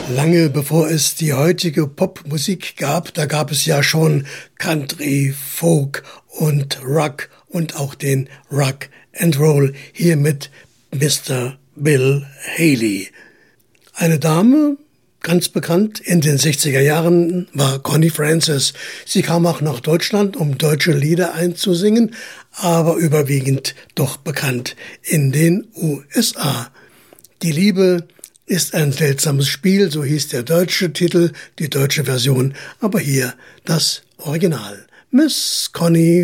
Lange bevor es die heutige Popmusik gab, da gab es ja schon Country, Folk und Rock und auch den Rock and Roll, hier mit Mr. Bill Haley. Eine Dame, ganz bekannt in den 60er Jahren, war Connie Francis. Sie kam auch nach Deutschland, um deutsche Lieder einzusingen, aber überwiegend doch bekannt in den USA. Die Liebe ist ein seltsames Spiel, so hieß der deutsche Titel, die deutsche Version, aber hier das Original. Miss Connie